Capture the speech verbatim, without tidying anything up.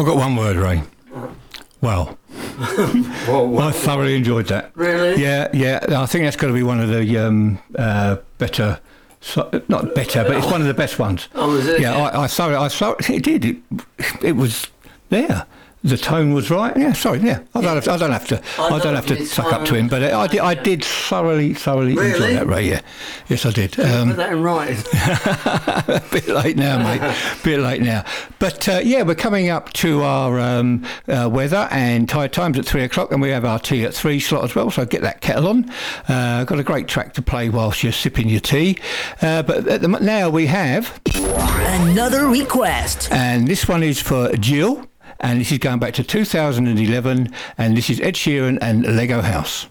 I've got one word, Ray. Well, Whoa, whoa. I thoroughly enjoyed that. Really? Yeah, yeah. I think that's got to be one of the um, uh, better, so, not better, but it's one of the best ones. Oh, is it? Yeah, I, I thoroughly, I thoroughly, it did. It, it was there. The tone was right. Yeah, sorry. Yeah, I don't have to. I don't have to, I I don't have to it's suck up to him, but I did. I did thoroughly, thoroughly enjoy Really? that, Ray. Yeah, yes, I did. Put Um, that in writing. a bit late now, mate. A bit late now. But uh, yeah, we're coming up to our um, uh, weather and tide times at three o'clock, and we have our tea at three slot as well. So get that kettle on. Uh, got a great track to play whilst you're sipping your tea. Uh, but at the, now we have another request, and this one is for Jill. And this is going back to two thousand eleven, and this is Ed Sheeran and Lego House.